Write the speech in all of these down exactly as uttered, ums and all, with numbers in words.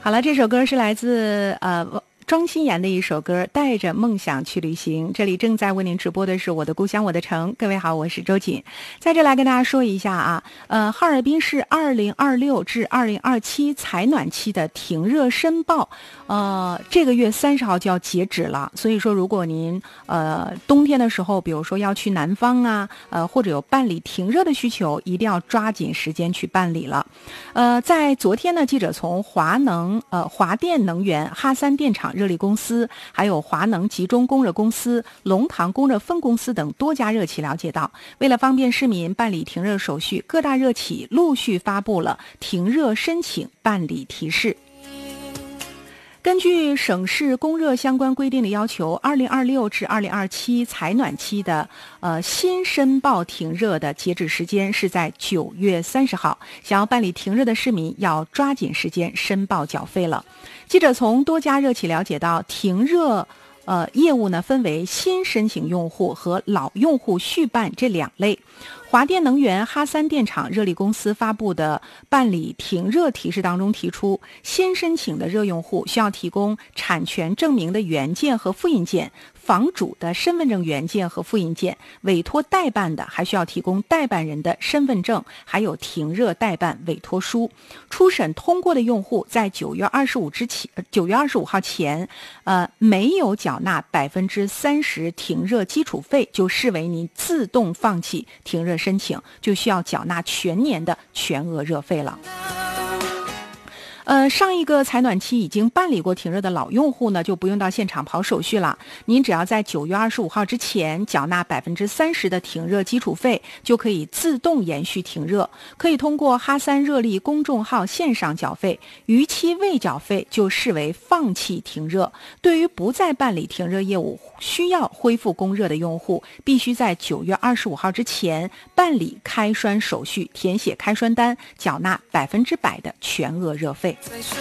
好了，这首歌是来自呃庄心妍的一首歌《带着梦想去旅行》。这里正在为您直播的是我的故乡我的城。各位好，我是周瑾，在这来跟大家说一下啊，呃，哈尔滨市二零二六至二零二七采暖期的停热申报，呃，这个月三十号就要截止了。所以说，如果您呃冬天的时候，比如说要去南方啊，呃，或者有办理停热的需求，一定要抓紧时间去办理了。呃，在昨天呢，记者从华能、呃华电能源、哈三电厂热力公司，还有华能集中供热公司、龙塘供热分公司等多家热企了解到，为了方便市民办理停热手续，各大热企陆续发布了停热申请办理提示。根据省市供热相关规定的要求，二零二六至二零二七采暖期的呃新申报停热的截止时间是在九月三十号。想要办理停热的市民要抓紧时间申报缴费了。记者从多家热企了解到，停热呃业务呢分为新申请用户和老用户续办这两类。华电能源哈三电厂热力公司发布的办理停热提示当中提出，新申请的热用户需要提供产权证明的原件和复印件，房主的身份证原件和复印件，委托代办的还需要提供代办人的身份证，还有停热代办委托书。初审通过的用户在九月二十五之前，九月二十五号前，呃，没有缴纳百分之三十停热基础费，就视为你自动放弃停热申请，就需要缴纳全年的全额热费了。呃，上一个采暖期已经办理过停热的老用户呢，就不用到现场跑手续了。您只要在九月二十五号之前缴纳百分之三十的停热基础费，就可以自动延续停热。可以通过哈三热力公众号线上缴费，逾期未缴费就视为放弃停热。对于不再办理停热业务，需要恢复供热的用户，必须在九月二十五号之前办理开栓手续，填写开栓单，缴纳百分之百的全额热费。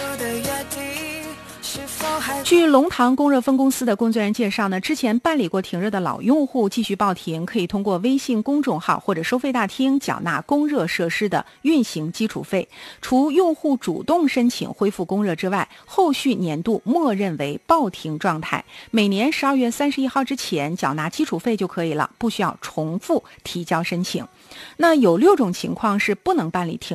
据龙塘供热分公司的工作人员介绍呢，之前办理过停热的老用户继续报停，可以通过微信公众号或者收费大厅缴纳供热设施的运行基础费。除用户主动申请恢复供热之外，后续年度默认为报停状态，每年十二月三十一号之前缴纳基础费就可以了，不需要重复提交申请。那有六种情况是不能办理停